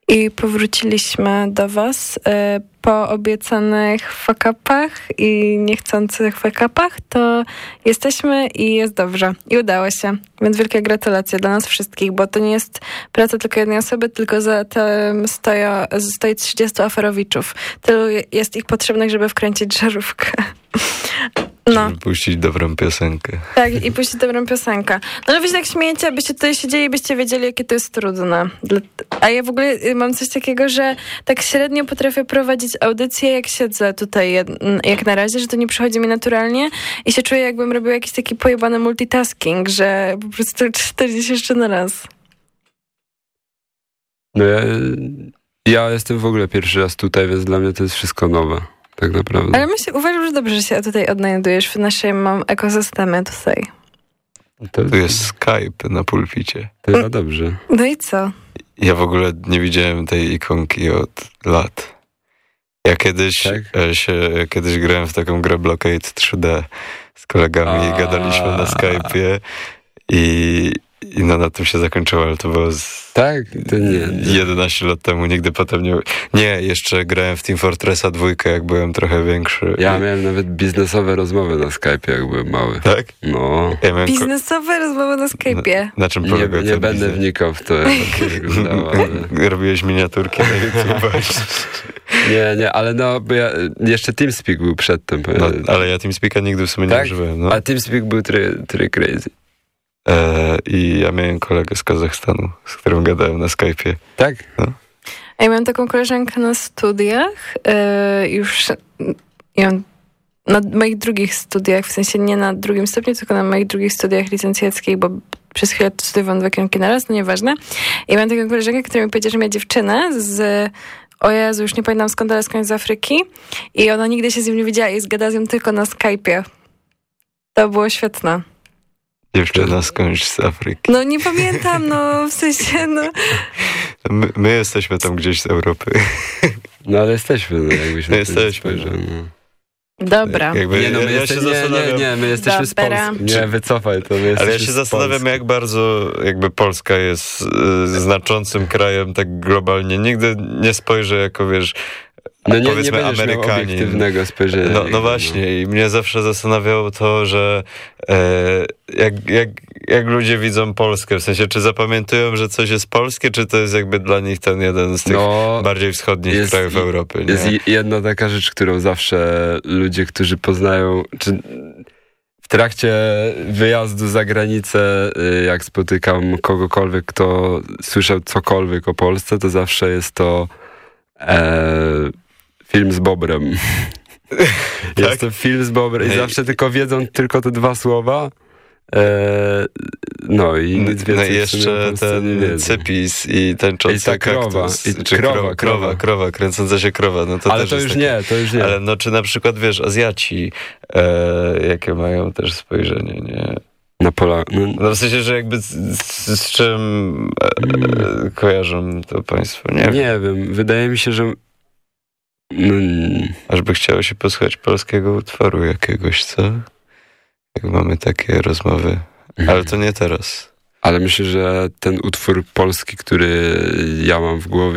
I powróciliśmy do was po obiecanych fuck-upach i niechcących fuck-upach, to jesteśmy i jest dobrze. I udało się. Więc wielkie gratulacje dla nas wszystkich, bo to nie jest praca tylko jednej osoby, tylko za tym stoi 30 aferowiczów. Tylu jest ich potrzebnych, żeby wkręcić żarówkę. No. Żeby puścić dobrą piosenkę. Tak, i puścić dobrą piosenkę. No ale wy się tak śmiejecie, byście tutaj siedzieli, byście wiedzieli, jakie to jest trudne. A ja w ogóle mam coś takiego, że tak średnio potrafię prowadzić audycję, jak siedzę tutaj, jak na razie, że to nie przychodzi mi naturalnie i się czuję, jakbym robiła jakiś taki pojebany multitasking, że po prostu 40 jeszcze na raz. No ja jestem w ogóle pierwszy raz tutaj, więc dla mnie to jest wszystko nowe. Tak naprawdę. Ale uważam, że dobrze, że się tutaj odnajdujesz w naszym ekosystemie tutaj. Tu jest Skype na pulpicie. To jest dobrze. No i co? Ja w ogóle nie widziałem tej ikonki od lat. Ja kiedyś grałem w taką grę Blockade 3D z kolegami i gadaliśmy na Skype'ie i no na tym się zakończyło, ale to było tak, to nie. 11 lat temu, nigdy potem nie... Nie, jeszcze grałem w Team Fortressa 2, jak byłem trochę większy. Ja miałem nawet biznesowe rozmowy na Skype'ie, jak byłem mały. Tak? No. Ja biznesowe rozmowy na Skype'ie? Na czym polega nie będę wnikał w to, jak to wyglądało. Ale... Robiłeś miniaturki na YouTube. Nie, ale no, bo jeszcze TeamSpeak był przedtem. No, ale ja TeamSpeaka nigdy w sumie nie używałem. No. A TeamSpeak był try crazy. I ja miałem kolegę z Kazachstanu, z którym gadałem na Skype'ie. Tak? No. Ja miałam taką koleżankę na studiach, już na moich drugich studiach, w sensie nie na drugim stopniu, tylko na moich drugich studiach licencjackich, bo przez chwilę studiowałam 2 kierunki na raz, no nieważne. I miałam taką koleżankę, która mi powiedziała, że miała dziewczynę o Jezu, już nie pamiętam skąd, ale skądś z Afryki. I ona nigdy się z nim nie widziała i zgada z nią tylko na Skype'ie. To było świetne. Dziewczyna skądś z Afryki. No nie pamiętam, no w sensie, no. My jesteśmy tam gdzieś z Europy. No ale jesteśmy, no jakbyś no jesteśmy. No. Dobra. My jesteśmy z Polski. Nie, wycofaj to. Ale ja się zastanawiam, jak bardzo jakby Polska jest znaczącym krajem tak globalnie. Nigdy nie spojrzę jako, wiesz, no nie, powiedzmy nie Amerykanie. Obiektywnego spojrzenia. No właśnie. I mnie zawsze zastanawiało to, że jak ludzie widzą Polskę, w sensie, czy zapamiętują, że coś jest polskie, czy to jest jakby dla nich ten jeden z tych bardziej wschodnich krajów Europy. Nie? Jest jedna taka rzecz, którą zawsze ludzie, którzy poznają, czy w trakcie wyjazdu za granicę, jak spotykam kogokolwiek, kto słyszał cokolwiek o Polsce, to zawsze jest to film z Bobrem. Tak? Jest to film z Bobrem i zawsze tylko wiedzą tylko te 2 słowa. No i nic więcej. No i jeszcze ten Cypis i tęczący kaktus. Krowa, kręcąca się krowa. No to ale też to już nie. Ale no czy na przykład, wiesz, Azjaci, jakie mają też spojrzenie, nie? Na pola. No w sensie, że jakby z czym kojarzą to państwo, nie wiem. Nie wiem, wydaje mi się, że aż by chciało się posłuchać polskiego utworu jakiegoś, co? Jak mamy takie rozmowy. Ale to nie teraz. Ale myślę, że ten utwór polski, który ja mam w głowie,